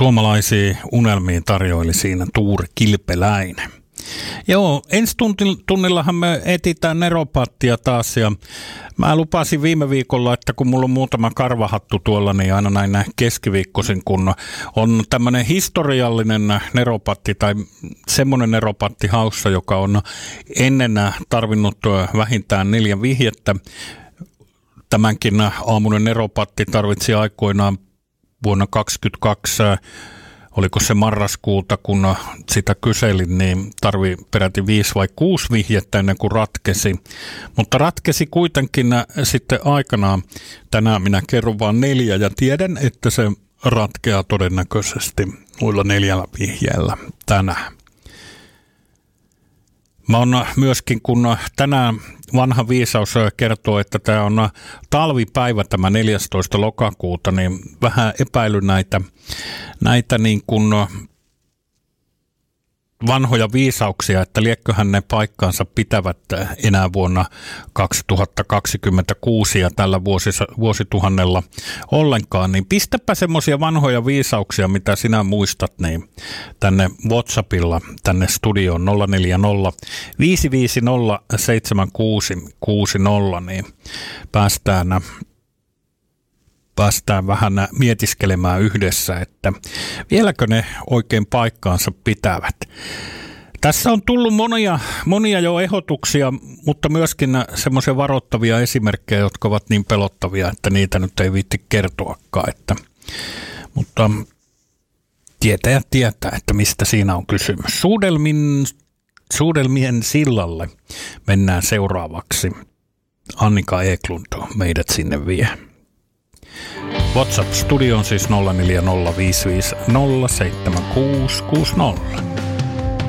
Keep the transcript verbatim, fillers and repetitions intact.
Suomalaisiin unelmiin tarjoili siinä Tuuri Kilpeläinen. Joo, ensi tunnillahan me etsitään neropattia taas ja mä lupasin viime viikolla, että kun mulla on muutama karvahattu tuolla, niin aina näin keskiviikkoisin, kun on tämmöinen historiallinen neropatti tai semmoinen neropatti haussa, joka on ennen tarvinnut vähintään neljä vihjettä. Tämänkin aamunen neropatti tarvitsi aikoinaan vuonna kaksikymmentäkaksi, oliko se marraskuuta, kun sitä kyselin, niin tarvi peräti viisi vai kuusi vihjettä ennen kuin ratkesi. Mutta ratkesi kuitenkin sitten aikanaan. Tänään minä kerron vain neljä ja tiedän, että se ratkeaa todennäköisesti muilla neljällä vihjeellä tänään. Mä oon myöskin, kun tänään vanha viisaus kertoo, että tämä on talvipäivä tämä neljästoista lokakuuta, niin vähän epäily näitä, näitä niin kuin vanhoja viisauksia, että liekköhän ne paikkaansa pitävät enää vuonna kaksituhattakaksikymmentäkuusi ja tällä vuosis- vuosituhannella ollenkaan, niin pistäpä semmoisia vanhoja viisauksia, mitä sinä muistat, niin tänne WhatsAppilla, tänne studioon nolla neljä nolla viisi viisi nolla seitsemän kuusi kuusi nolla, niin päästään Päästään vähän mietiskelemään yhdessä, että vieläkö ne oikein paikkaansa pitävät. Tässä on tullut monia, monia jo ehdotuksia, mutta myöskin semmoisia varoittavia esimerkkejä, jotka ovat niin pelottavia, että niitä nyt ei viitti kertoakaan. Että, mutta tietäjät tietää, että mistä siinä on kysymys. Suudelmin, Suudelmien sillalle mennään seuraavaksi. Annika Eklund meidät sinne vie. WhatsApp-studio on siis nolla neljä nolla viisi viisi nolla seitsemän kuusi kuusi nolla.